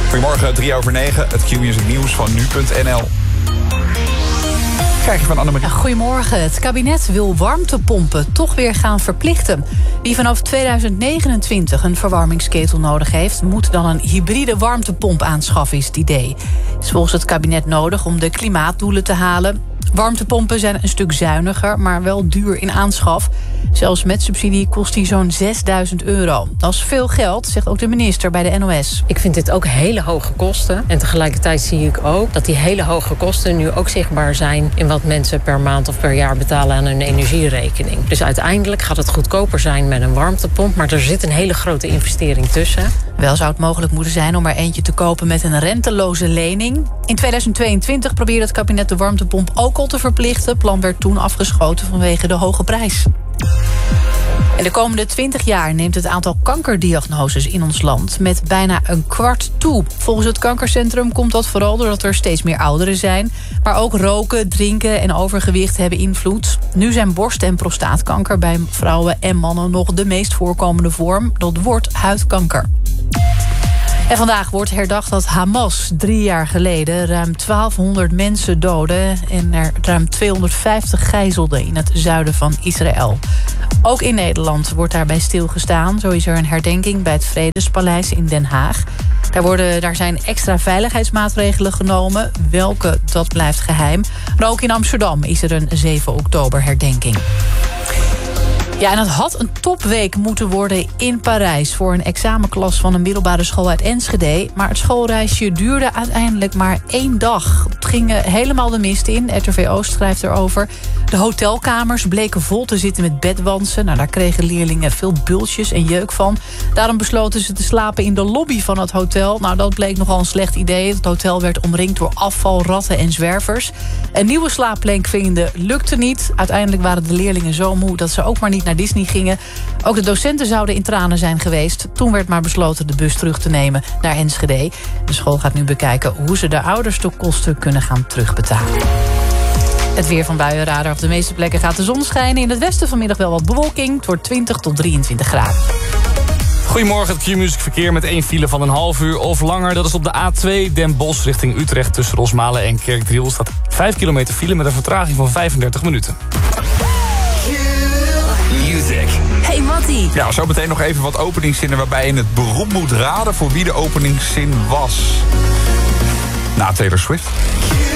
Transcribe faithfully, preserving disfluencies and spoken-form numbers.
Goedemorgen, drie over negen. Het Q-Music nieuws van nu punt n l. Krijg je van Annemarie. Goedemorgen. Het kabinet wil warmtepompen toch weer gaan verplichten. Wie vanaf tweeduizend negenentwintig een verwarmingsketel nodig heeft, moet dan een hybride warmtepomp aanschaffen, is het idee. Het is volgens het kabinet nodig om de klimaatdoelen te halen. Warmtepompen zijn een stuk zuiniger, maar wel duur in aanschaf. Zelfs met subsidie kost die zo'n zesduizend euro. Dat is veel geld, zegt ook de minister bij de N O S. Ik vind dit ook hele hoge kosten. En tegelijkertijd zie ik ook dat die hele hoge kosten nu ook zichtbaar zijn in wat mensen per maand of per jaar betalen aan hun energierekening. Dus uiteindelijk gaat het goedkoper zijn met een warmtepomp, maar er zit een hele grote investering tussen. Wel zou het mogelijk moeten zijn om er eentje te kopen met een renteloze lening. In tweeduizend tweeëntwintig probeerde het kabinet de warmtepomp ook al te verplichten. Het plan werd toen afgeschoten vanwege de hoge prijs. En de komende twintig jaar neemt het aantal kankerdiagnoses in ons land met bijna een kwart toe. Volgens het kankercentrum komt dat vooral doordat er steeds meer ouderen zijn. Maar ook roken, drinken en overgewicht hebben invloed. Nu zijn borst- en prostaatkanker bij vrouwen en mannen nog de meest voorkomende vorm. Dat wordt huidkanker. En vandaag wordt herdacht dat Hamas drie jaar geleden ruim twaalfhonderd mensen doodde en er ruim tweehonderdvijftig gijzelden in het zuiden van Israël. Ook in Nederland wordt daarbij stilgestaan. Zo is er een herdenking bij het Vredespaleis in Den Haag. Daar, worden, daar zijn extra veiligheidsmaatregelen genomen. Welke, dat blijft geheim. Maar ook in Amsterdam is er een zeven oktober herdenking. Ja, en het had een topweek moeten worden in Parijs voor een examenklas van een middelbare school uit Enschede. Maar het schoolreisje duurde uiteindelijk maar één dag. Het ging helemaal de mist in. R T V Oost schrijft erover. De hotelkamers bleken vol te zitten met bedwansen. Nou, daar kregen leerlingen veel bultjes en jeuk van. Daarom besloten ze te slapen in de lobby van het hotel. Nou, dat bleek nogal een slecht idee. Het hotel werd omringd door afval, ratten en zwervers. Een nieuwe slaapplek vinden lukte niet. Uiteindelijk waren de leerlingen zo moe dat ze ook maar niet naar Disney gingen. Ook de docenten zouden in tranen zijn geweest. Toen werd maar besloten de bus terug te nemen naar Enschede. De school gaat nu bekijken hoe ze de ouders de kosten kunnen gaan terugbetalen. Het weer van Buienradar. Op de meeste plekken gaat de zon schijnen. In het westen vanmiddag wel wat bewolking. Het wordt twintig tot drieëntwintig graden. Goedemorgen, het Q-Music verkeer met één file van een half uur of langer. Dat is op de A twee Den Bosch richting Utrecht tussen Rosmalen en Kerkdriel. Staat vijf kilometer file met een vertraging van vijfendertig minuten. Music. Hey Mattie. Ja, zo meteen nog even wat openingszinnen waarbij je het beroep moet raden voor wie de openingszin was. Na Taylor Swift.